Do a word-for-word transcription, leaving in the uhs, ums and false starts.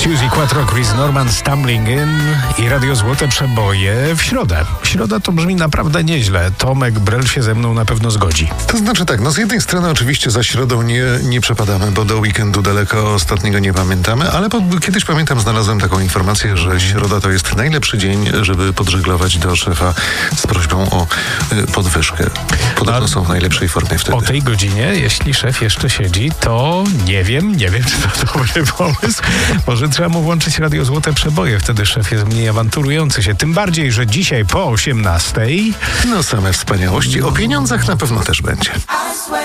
Suzy Quattro, Chris Norman, Stumbling In i Radio Złote Przeboje w środę. Środa to brzmi naprawdę nieźle. Tomek Brel się ze mną na pewno zgodzi. To znaczy tak, no z jednej strony oczywiście za środą nie, nie przepadamy, bo do weekendu daleko, ostatniego nie pamiętamy, ale po, kiedyś pamiętam, znalazłem taką informację, że środa to jest najlepszy dzień, żeby podżeglować do szefa z prośbą o y, podwyżkę. Podobno są w najlepszej formie wtedy. O tej godzinie, jeśli szef jeszcze siedzi, to nie wiem, nie wiem, czy to dobry pomysł. Może trzeba mu włączyć Radio Złote Przeboje, wtedy szef jest mniej awanturujący się. Tym bardziej, że dzisiaj po osiemnastej... No same wspaniałości. O pieniądzach na pewno też będzie.